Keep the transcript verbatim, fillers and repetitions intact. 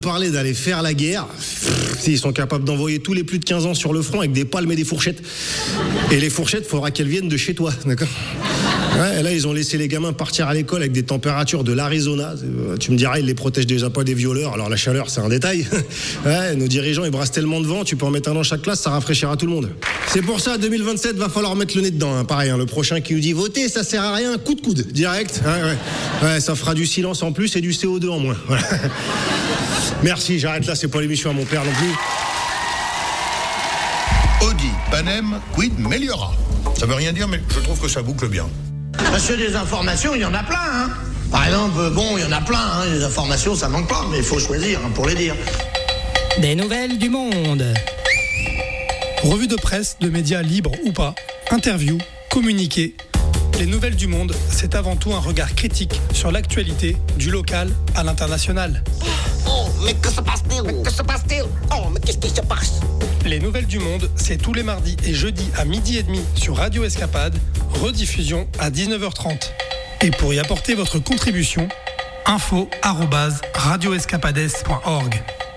Parler d'aller faire la guerre, pff, ils sont capables d'envoyer tous les plus de quinze ans sur le front avec des palmes et des fourchettes. Et les fourchettes, faudra qu'elles viennent de chez toi, d'accord ? Ouais, et là, ils ont laissé les gamins partir à l'école avec des températures de l'Arizona. Tu me diras, ils les protègent déjà pas des violeurs. Alors la chaleur, c'est un détail. Ouais, nos dirigeants, ils brassent tellement de vent, tu peux en mettre un dans chaque classe, ça rafraîchira tout le monde. C'est pour ça, deux mille vingt-sept, va falloir mettre le nez dedans. Hein. Pareil, hein, le prochain qui nous dit voter, ça sert à rien, coup de coude, direct. Ouais, ouais. Ouais, ça fera du silence en plus et du C O deux en moins. Voilà. Merci, j'arrête là, c'est pas l'émission à mon père non plus. Audi, Panem, quid meliora. Ça veut rien dire, mais je trouve que ça boucle bien. Monsieur, des informations, il y en a plein, hein. Par exemple, bon, il y en a plein, hein. Les informations, ça manque pas, mais il faut choisir hein, pour les dire. Des nouvelles du monde. Revue de presse, de médias libres ou pas, interviews, communiqués. Les nouvelles du monde, c'est avant tout un regard critique sur l'actualité, du local à l'international. Oh, mais que se passe-t-il? Mais que se passe-t-il? Oh, mais qu'est-ce qui se passe? Les nouvelles du monde, c'est tous les mardis et jeudis à midi et demi sur Radio Escapade, rediffusion à dix-neuf heures trente. Et pour y apporter votre contribution, info arobase radio escapades point org.